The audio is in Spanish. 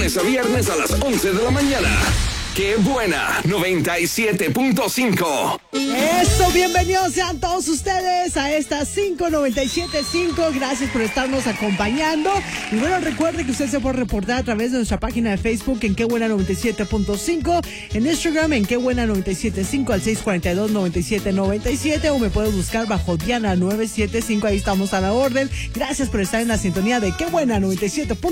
lunes a viernes a las 11 de la mañana. ¡Qué buena! 97.5. Eso, bienvenidos sean todos ustedes a esta 597.5. Gracias por estarnos acompañando. Y bueno, recuerde que usted se puede reportar a través de nuestra página de Facebook en Qué Buena 97.5, en Instagram en Qué Buena 97.5 al 642-9797, o me puede buscar bajo Diana 975. Ahí estamos a la orden. Gracias por estar en la sintonía de Qué Buena 97.5.